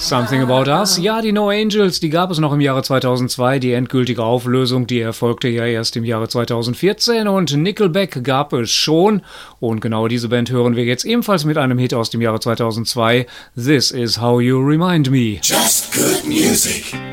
Something About Us. Ja, die No Angels, die gab es noch im Jahre 2002. Die endgültige Auflösung, die erfolgte ja erst im Jahre 2014. Und Nickelback gab es schon. Und genau diese Band hören wir jetzt ebenfalls mit einem Hit aus dem Jahre 2002. This is How You Remind Me. Just good music.